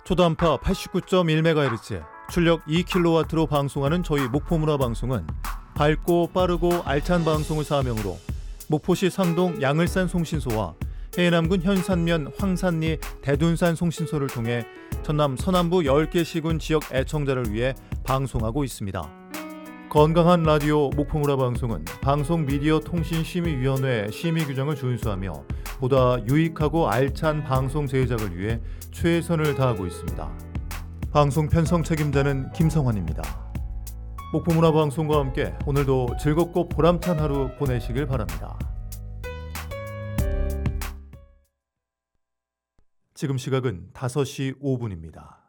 초단파 89.1MHz, 출력 2kW로 방송하는 저희 목포문화방송은 밝고 빠르고 알찬 방송을 사명으로 목포시 상동 양을산 송신소와 해남군 현산면 황산리 대둔산 송신소를 통해 전남 서남부 10개 시군 지역 애청자를 위해 방송하고 있습니다. 건강한 라디오 목포문화방송은 방송미디어통신심의위원회 심의 규정을 준수하며 보다 유익하고 알찬 방송 제작을 위해 최선을 다하고 있습니다. 방송 편성 책임자는 김성환입니다. 목포문화방송과 함께 오늘도 즐겁고 보람찬 하루 보내시길 바랍니다. 지금 시각은 5시 5분입니다.